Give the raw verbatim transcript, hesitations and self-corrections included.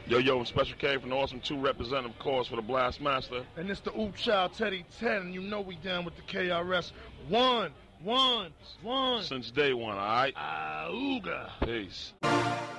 Yo, yo, I'm Special K from the Awesome two representative cause for the Blastmaster. And it's the Ooh Child Teddy ten, and you know we down with the K R S. One, one, one. Since day one, all right? Ah, ooga. Peace.